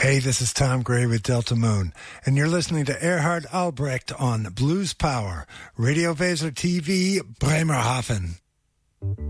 Hey, this is Tom Gray with Delta Moon, and you're listening to Erhard Albrecht on Blues Power, Radio Weser TV, Bremerhaven.